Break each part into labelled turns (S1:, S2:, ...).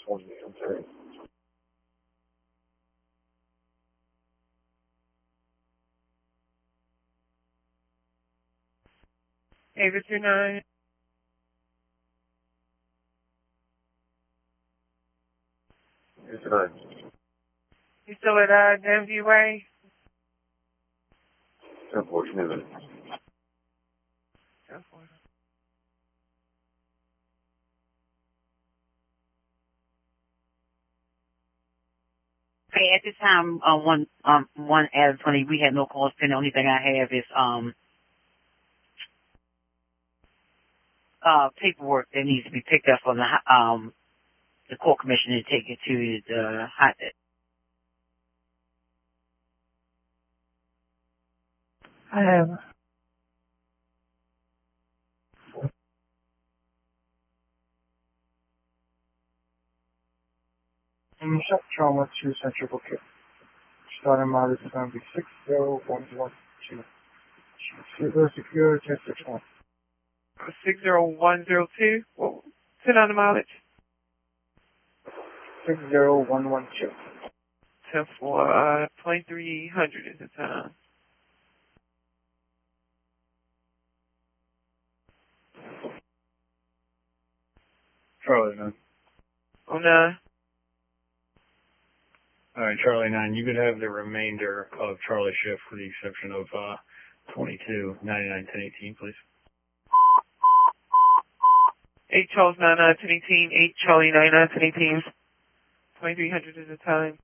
S1: 28, I'm sorry.
S2: Ava 29.
S1: Yes, 9.
S2: You still at Denview Way?
S1: 10-4, give me a minute.
S2: 10-4.
S3: Hey, at this time, one out of 20, we had no calls. The only thing I have is paperwork that needs to be picked up from the court commissioner to take it to the hot.
S4: I have. Shock trauma to central care. Starting mileage is going to be 60112. Secure 1061.
S2: 60102. Well, sit on the mileage.
S4: 60112.
S2: 10-4. 2300 is the time.
S5: Charlie 9.
S2: Oh, 9.
S5: Alright, Charlie 9, you could have the remainder of Charlie shift for the exception of 22, 99, 10, 18, please.
S2: 8 Charles 99 10 18. 8 Charlie 99 10 18. 2300 is the time.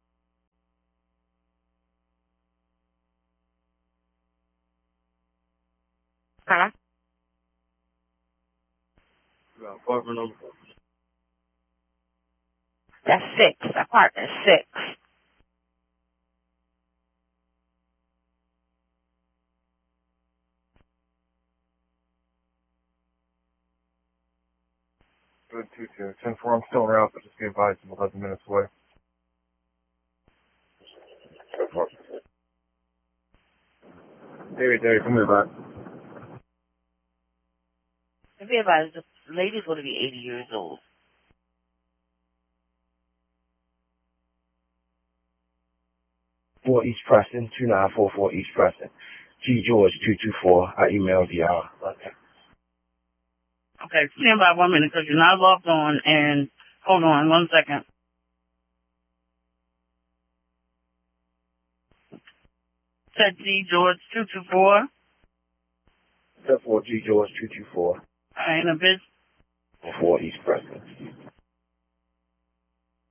S3: Huh?
S1: Apartment number.
S3: That's 6. Apartment 6.
S1: Good, 2-2. 10-4, I'm still en route, but just be advised I'm 11 minutes away. 10-4. David, come here back.
S3: To be advised, the lady's going to be 80 years old.
S6: East Preston, 2944 East Preston. G George 224. I emailed the
S3: Okay, stand by 1 minute because you're not logged on. And hold on 1 second. Said G George 224.
S6: 10-4 G George 224.
S3: And a bit
S6: 4 East Preston.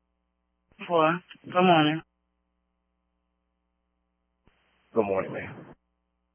S3: 4. Good morning.
S6: Good morning, ma'am.